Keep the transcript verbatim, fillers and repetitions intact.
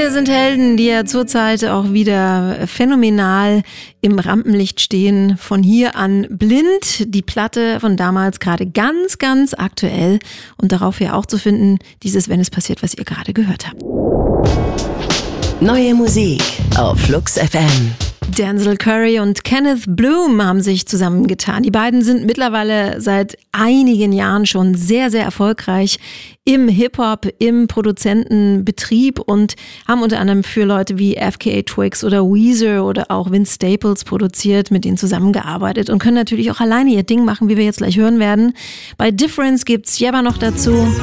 Wir sind Helden, die ja zurzeit auch wieder phänomenal im Rampenlicht stehen. Von hier an blind, die Platte von damals gerade ganz, ganz aktuell und darauf ja auch zu finden, dieses Wenn es passiert, was ihr gerade gehört habt. Neue Musik auf Flux F M. Denzel Curry und Kenneth Bloom haben sich zusammengetan. Die beiden sind mittlerweile seit einigen Jahren schon sehr, sehr erfolgreich im Hip-Hop, im Produzentenbetrieb und haben unter anderem für Leute wie F K A Twigs oder Weezer oder auch Vince Staples produziert, mit denen zusammengearbeitet und können natürlich auch alleine ihr Ding machen, wie wir jetzt gleich hören werden. Bei Difference gibt's Jebba noch dazu.